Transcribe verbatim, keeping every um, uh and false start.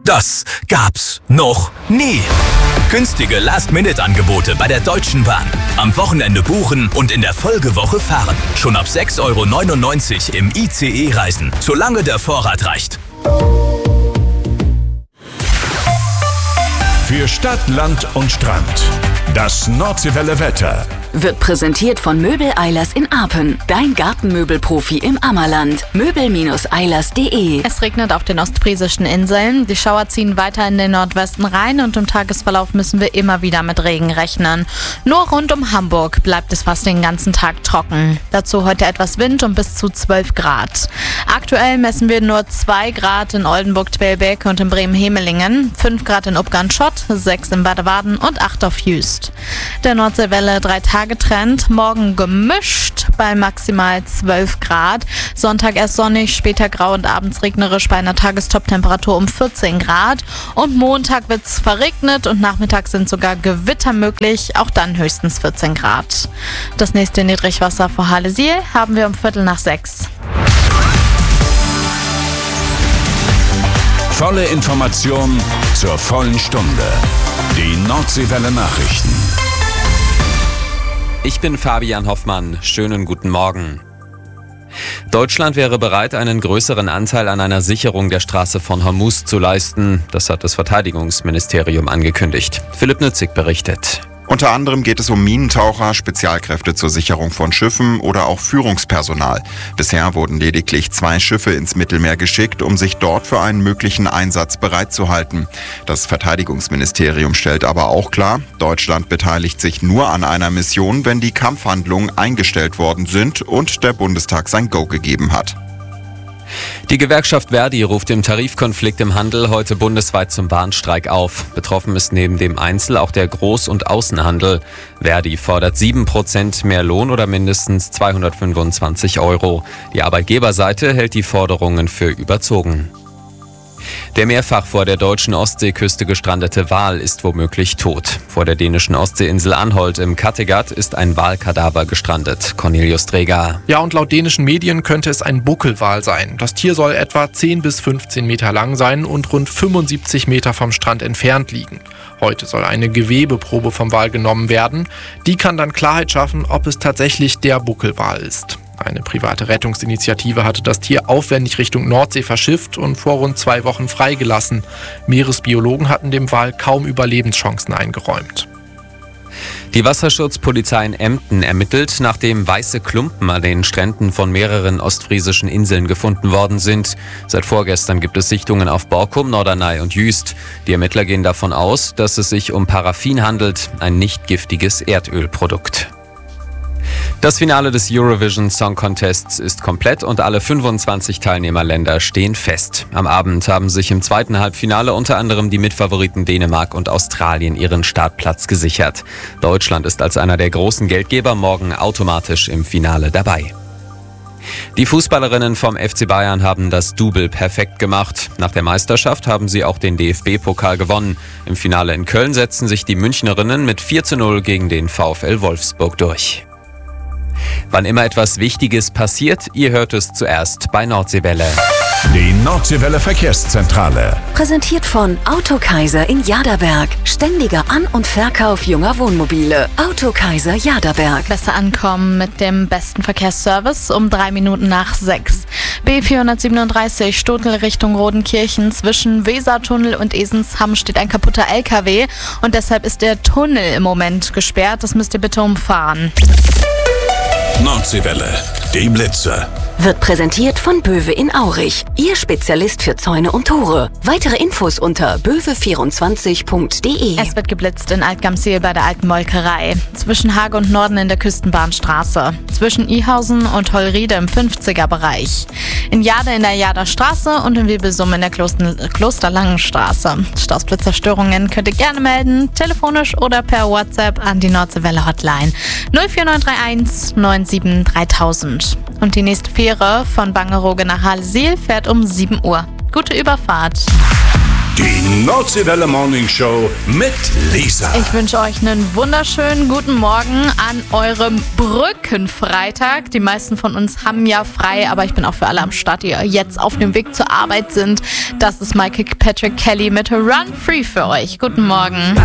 Das gab's noch nie. Günstige Last-Minute-Angebote bei der Deutschen Bahn. Am Wochenende buchen und in der Folgewoche fahren. Schon ab sechs Euro neunundneunzig im I C E reisen, solange der Vorrat reicht. Für Stadt, Land und Strand. Das Nordseewelle Wetter wird präsentiert von Möbel Eilers in Apen. Dein Gartenmöbelprofi im Ammerland. möbel eilers punkt de. Es regnet auf den ostfriesischen Inseln. Die Schauer ziehen weiter in den Nordwesten rein und im Tagesverlauf müssen wir immer wieder mit Regen rechnen. Nur rund um Hamburg bleibt es fast den ganzen Tag trocken. Dazu heute etwas Wind und bis zu zwölf Grad. Aktuell messen wir nur zwei Grad in Oldenburg-Twelbeck und in Bremen-Hemelingen, fünf Grad in Uppgarn-Schott, sechs in Badewaden und acht auf Jüst. Der Nordseewelle drei Tage Trend, morgen gemischt bei maximal zwölf Grad. Sonntag erst sonnig, später grau und abends regnerisch bei einer Tagestop-Temperatur um vierzehn Grad. Und Montag wird es verregnet und nachmittags sind sogar Gewitter möglich, auch dann höchstens vierzehn Grad. Das nächste Niedrigwasser vor Halesiel haben wir um Viertel nach sechs. Volle Information zur vollen Stunde. Die Nordseewelle Nachrichten. Ich bin Fabian Hoffmann. Schönen guten Morgen. Deutschland wäre bereit, einen größeren Anteil an einer Sicherung der Straße von Hormuz zu leisten. Das hat das Verteidigungsministerium angekündigt. Philipp Nützig berichtet. Unter anderem geht es um Minentaucher, Spezialkräfte zur Sicherung von Schiffen oder auch Führungspersonal. Bisher wurden lediglich zwei Schiffe ins Mittelmeer geschickt, um sich dort für einen möglichen Einsatz bereitzuhalten. Das Verteidigungsministerium stellt aber auch klar, Deutschland beteiligt sich nur an einer Mission, wenn die Kampfhandlungen eingestellt worden sind und der Bundestag sein Go gegeben hat. Die Gewerkschaft Verdi ruft im Tarifkonflikt im Handel heute bundesweit zum Warnstreik auf. Betroffen ist neben dem Einzel- auch der Groß- und Außenhandel. Verdi fordert sieben Prozent mehr Lohn oder mindestens zweihundertfünfundzwanzig Euro. Die Arbeitgeberseite hält die Forderungen für überzogen. Der mehrfach vor der deutschen Ostseeküste gestrandete Wal ist womöglich tot. Vor der dänischen Ostseeinsel Anholt im Kattegat ist ein Walkadaver gestrandet. Cornelius Träger. Ja, und laut dänischen Medien könnte es ein Buckelwal sein. Das Tier soll etwa zehn bis fünfzehn Meter lang sein und rund fünfundsiebzig Meter vom Strand entfernt liegen. Heute soll eine Gewebeprobe vom Wal genommen werden. Die kann dann Klarheit schaffen, ob es tatsächlich der Buckelwal ist. Eine private Rettungsinitiative hatte das Tier aufwendig Richtung Nordsee verschifft und vor rund zwei Wochen freigelassen. Meeresbiologen hatten dem Wal kaum Überlebenschancen eingeräumt. Die Wasserschutzpolizei in Emden ermittelt, nachdem weiße Klumpen an den Stränden von mehreren ostfriesischen Inseln gefunden worden sind. Seit vorgestern gibt es Sichtungen auf Borkum, Norderney und Jüst. Die Ermittler gehen davon aus, dass es sich um Paraffin handelt, ein nicht giftiges Erdölprodukt. Das Finale des Eurovision Song Contests ist komplett und alle fünfundzwanzig Teilnehmerländer stehen fest. Am Abend haben sich im zweiten Halbfinale unter anderem die Mitfavoriten Dänemark und Australien ihren Startplatz gesichert. Deutschland ist als einer der großen Geldgeber morgen automatisch im Finale dabei. Die Fußballerinnen vom F C Bayern haben das Double perfekt gemacht. Nach der Meisterschaft haben sie auch den D F B-Pokal gewonnen. Im Finale in Köln setzten sich die Münchnerinnen mit vier zu null gegen den VfL Wolfsburg durch. Wann immer etwas Wichtiges passiert, ihr hört es zuerst bei Nordseewelle. Die Nordseewelle Verkehrszentrale. Präsentiert von Autokaiser in Jaderberg. Ständiger An- und Verkauf junger Wohnmobile. Autokaiser Jaderberg. Besser ankommen mit dem besten Verkehrsservice um drei Minuten nach sechs. B vierhundertsiebenunddreißig Stotel Richtung Rodenkirchen. Zwischen Wesertunnel und Esensham steht ein kaputter L K W und deshalb ist der Tunnel im Moment gesperrt. Das müsst ihr bitte umfahren. Nordseewelle, die Blitze. Wird präsentiert von Böwe in Aurich. Ihr Spezialist für Zäune und Tore. Weitere Infos unter böwe vierundzwanzig punkt de. Es wird geblitzt in Altgamsiel bei der Alten Molkerei. Zwischen Hage und Norden in der Küstenbahnstraße. Zwischen Ihausen und Hollriede im fünfziger-Bereich. In Jade in der Jader Straße und in Wiebelsum in der Kloster Klosterlangenstraße. Stausblitzerstörungen könnt ihr gerne melden. Telefonisch oder per WhatsApp an die Nordseewelle Hotline null vier neun drei eins neun sieben dreitausend. Und die nächste Fähre von Bangerooge nach Halesiel fährt um sieben Uhr. Gute Überfahrt. Die Nordseewelle Morning Show mit Lisa. Ich wünsche euch einen wunderschönen guten Morgen an eurem Brückenfreitag. Die meisten von uns haben ja frei, aber ich bin auch für alle am Start, die jetzt auf dem Weg zur Arbeit sind. Das ist Michael Patrick Kelly mit Run Free für euch. Guten Morgen.